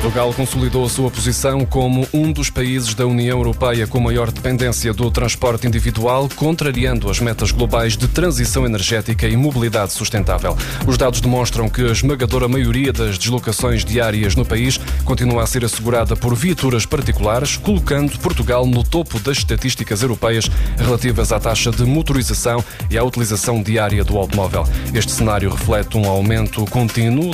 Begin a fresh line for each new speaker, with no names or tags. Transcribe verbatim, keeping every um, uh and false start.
Portugal consolidou a sua posição como um dos países da União Europeia com maior dependência do transporte individual, contrariando as metas globais de transição energética e mobilidade sustentável. Os dados demonstram que a esmagadora maioria das deslocações diárias no país continua a ser assegurada por viaturas particulares, colocando Portugal no topo das estatísticas europeias relativas à taxa de motorização e à utilização diária do automóvel. Este cenário reflete um aumento contínuo